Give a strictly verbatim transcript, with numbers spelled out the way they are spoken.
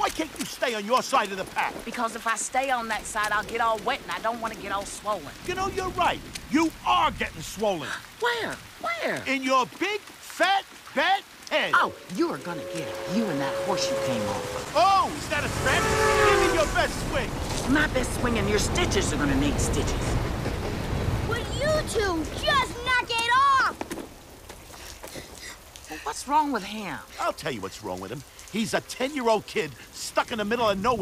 Why can't you stay on your side of the path? Because if I stay on that side, I'll get all wet, and I don't want to get all swollen. You know, you're right. You are getting swollen. Where? Where? In your big, fat, bat head. Oh, you are gonna get it. You and that horse you came on. Oh, is that a threat? Give me your best swing. My best swing and your stitches are gonna need stitches. Will you two just knock it off? Well, what's wrong with him? I'll tell you what's wrong with him. He's a ten-year-old kid stuck in the middle of nowhere.